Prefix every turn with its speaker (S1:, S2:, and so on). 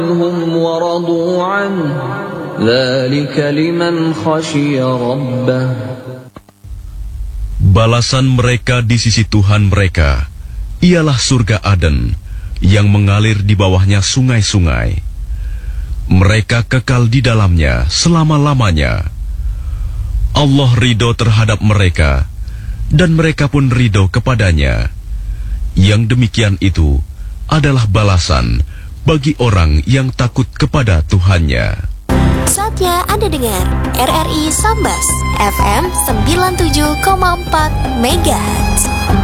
S1: هم ورضوا عنه ذلك لمن خشي ربه.
S2: Balasan mereka di sisi Tuhan mereka ialah surga Aden yang mengalir di bawahnya sungai-sungai. Mereka kekal di dalamnya selama-lamanya. Allah ridho terhadap mereka dan mereka pun ridho kepadanya. Yang demikian itu adalah balasan bagi orang yang takut kepada Tuhannya.
S3: Saatnya Anda dengar RRI Sambas FM 97,4 MHz.